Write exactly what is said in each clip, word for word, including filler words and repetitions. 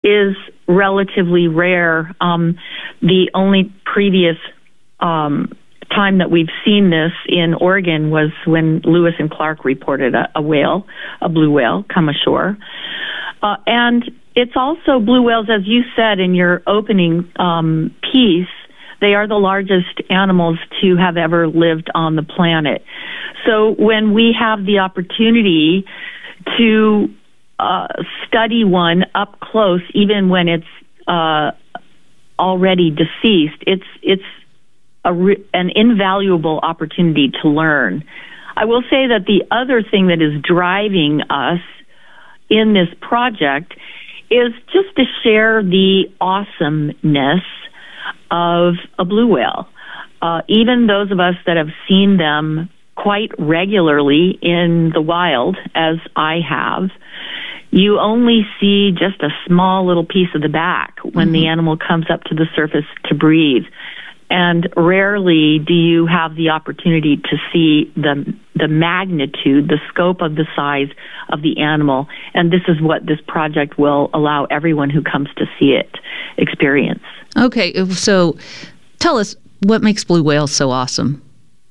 is relatively rare. Um, the only previous um, time that we've seen this in Oregon was when Lewis and Clark reported a, a whale, a blue whale, come ashore. Uh, and it's also blue whales, as you said in your opening um, piece, they are the largest animals to have ever lived on the planet. So when we have the opportunity to uh, study one up close, even when it's uh, already deceased, it's it's a re- an invaluable opportunity to learn. I will say that the other thing that is driving us in this project is just to share the awesomeness of a blue whale. Uh, even those of us that have seen them quite regularly in the wild, as I have, you only see just a small little piece of the back when mm-hmm. the animal comes up to the surface to breathe. And rarely do you have the opportunity to see the the magnitude, the scope of the size of the animal. And this is what this project will allow everyone who comes to see it experience. Okay, so tell us, what makes blue whales so awesome?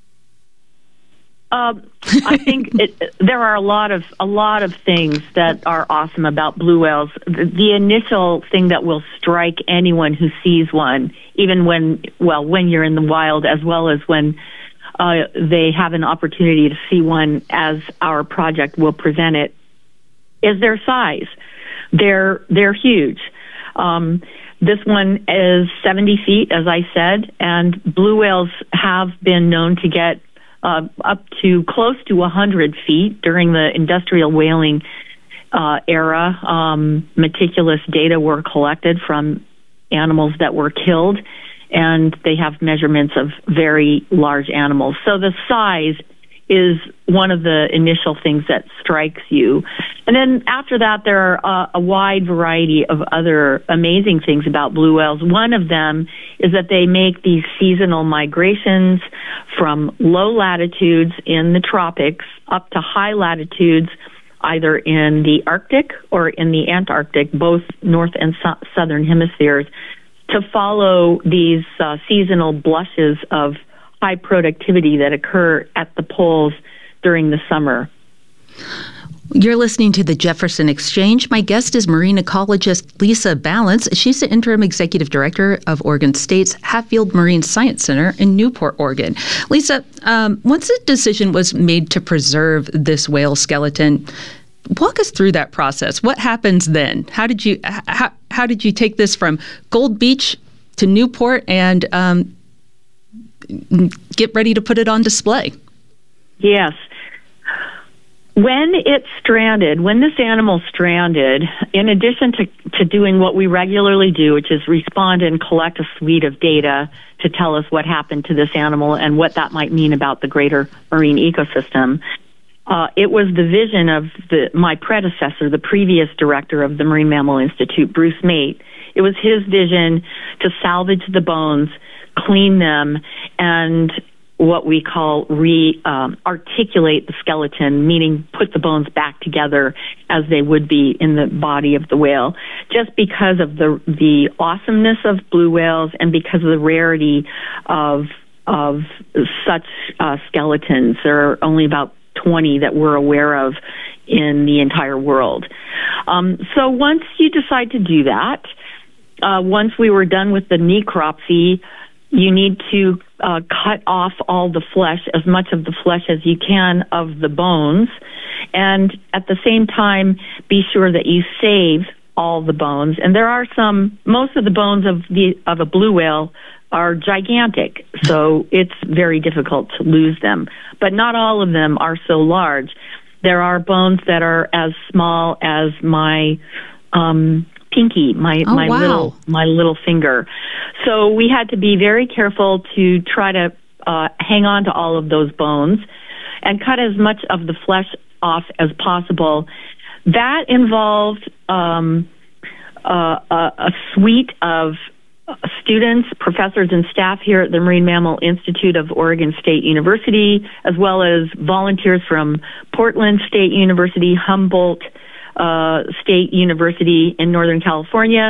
Um, I think it, there are a lot of a lot of things that are awesome about blue whales. The, the initial thing that will strike anyone who sees one, even when well when you're in the wild, as well as when uh, they have an opportunity to see one, as our project will present it, is their size. They're they're huge. Um, this one is seventy feet, as I said, and blue whales have been known to get Uh, up to close to one hundred feet during the industrial whaling uh, era. Um, meticulous data were collected from animals that were killed, and they have measurements of very large animals. So the size is one of the initial things that strikes you. And then after that, there are uh, a wide variety of other amazing things about blue whales. One of them is that they make these seasonal migrations from low latitudes in the tropics up to high latitudes, either in the Arctic or in the Antarctic, both north and so- southern hemispheres, to follow these uh, seasonal blushes of high productivity that occur at the poles during the summer. You're listening to the Jefferson Exchange. My guest is marine ecologist Lisa Ballance. She's the interim executive director of Oregon State's Hatfield Marine Science Center in Newport, Oregon. Lisa, um, once a decision was made to preserve this whale skeleton, walk us through that process. What happens then? How did you how, how did you take this from Gold Beach to Newport and um, get ready to put it on display? Yes. When it stranded, when this animal stranded, in addition to, to doing what we regularly do, which is respond and collect a suite of data to tell us what happened to this animal and what that might mean about the greater marine ecosystem, uh, it was the vision of the, my predecessor, the previous director of the Marine Mammal Institute, Bruce Mate. It was his vision to salvage the bones, clean them, and what we call re-articulate um, the skeleton, meaning put the bones back together as they would be in the body of the whale, just because of the the awesomeness of blue whales and because of the rarity of of such uh, skeletons. There are only about twenty that we're aware of in the entire world. Um, so once you decide to do that, uh, once we were done with the necropsy, you need to uh, cut off all the flesh, as much of the flesh as you can of the bones, and at the same time, be sure that you save all the bones. And there are some, most of the bones of the of a blue whale are gigantic, so it's very difficult to lose them. But not all of them are so large. There are bones that are as small as my um pinky, my oh, my wow. little my little finger. So we had to be very careful to try to uh, hang on to all of those bones and cut as much of the flesh off as possible. That involved um, uh, a, a suite of students, professors, and staff here at the Marine Mammal Institute of Oregon State University, as well as volunteers from Portland State University, Humboldt, uh, State University in Northern California.